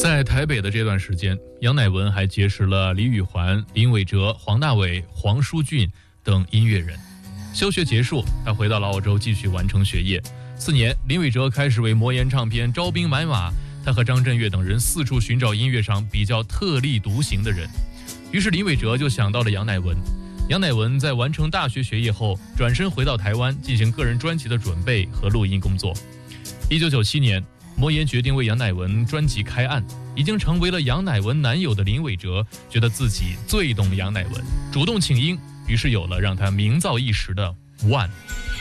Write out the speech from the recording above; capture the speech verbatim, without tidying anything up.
在台北的这段时间，杨乃文还结识了李宇环、林伟哲、黄大炜、黄舒骏等音乐人。休学结束，他回到了澳洲继续完成学业。次年，林伟哲开始为魔岩唱片招兵买马，他和张震岳等人四处寻找音乐上比较特立独行的人。于是林伟哲就想到了杨乃文。杨乃文在完成大学学业后，转身回到台湾进行个人专辑的准备和录音工作。一九九七年，魔岩决定为杨乃文专辑开案。已经成为了杨乃文男友的林伟哲觉得自己最懂杨乃文，主动请缨，于是有了让他名噪一时的《One》。